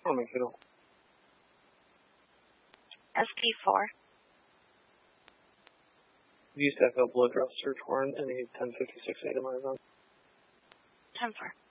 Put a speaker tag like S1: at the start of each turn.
S1: Oh, my God.
S2: SP4.
S1: You used to have a blood draw search warrant and a 1056 item on his own.
S2: 10-4.